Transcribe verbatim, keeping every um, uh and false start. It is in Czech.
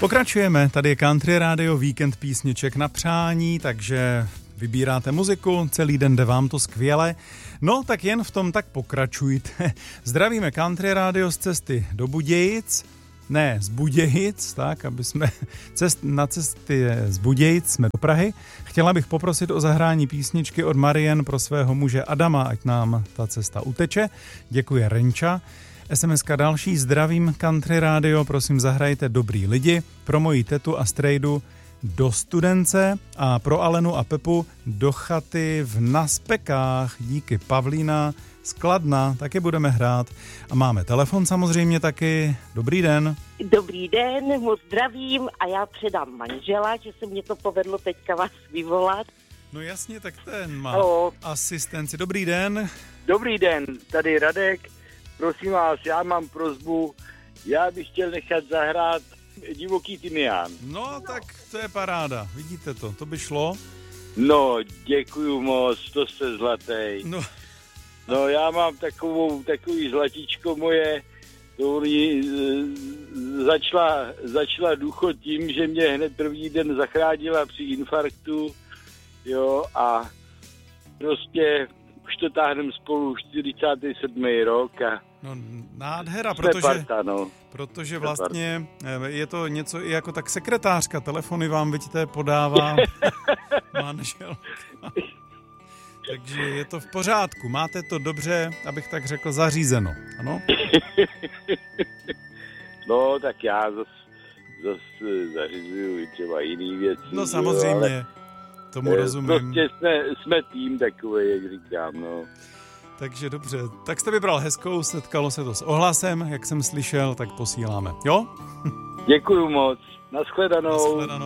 Pokračujeme, tady je Country Radio, víkend písniček na přání, takže vybíráte muziku, celý den jde vám to skvěle. No, tak jen v tom tak pokračujte. Zdravíme Country Radio z cesty do Budějic, ne, z Budějic, tak, aby jsme cest, na cesty z Budějic jsme do Prahy. Chtěla bych poprosit o zahrání písničky od Marian pro svého muže Adama, ať nám ta cesta uteče. Děkuje Renča. es em eska další, zdravím Country Radio, prosím zahrajte Dobrý lidi pro moji tetu a strejdu do Studence a pro Alenu a Pepu do chaty v Naspekách. Díky Pavlína z Kladna, taky budeme hrát. A máme telefon samozřejmě taky. Dobrý den. Dobrý den, moc zdravím a já předám manžela, že se mě to povedlo teďka vás vyvolat. No jasně, tak ten má Halo. asistenci. Dobrý den. Dobrý den, tady Radek. Prosím vás, já mám prosbu, já bych chtěl nechat zahrát Divoký tymián. No, tak to je paráda. Vidíte to, to by šlo. No, děkuju moc, to jste zlatý. No, No, já mám takovou, takový zlatíčko moje, to e, začala, začala důchod tím, že mě hned první den zachránila při infarktu, jo, a prostě už to táhneme spolu čtyřicátý sedmý rok a no nádhera, jsme protože, parta, no. protože vlastně je to něco i jako tak sekretářka, telefony vám, vidíte, podává manželka. Takže je to v pořádku, máte to dobře, abych tak řekl, zařízeno, ano? No, tak já zase zas zařizuju i třeba jiný věci. No samozřejmě, jo, tomu ale rozumím. Prostě jsme, jsme tým takový, jak říkám, no. Takže dobře, tak jste vybral hezkou, setkalo se to s ohlasem, jak jsem slyšel, tak posíláme, jo? Děkuju moc, nashledanou. Nashledanou.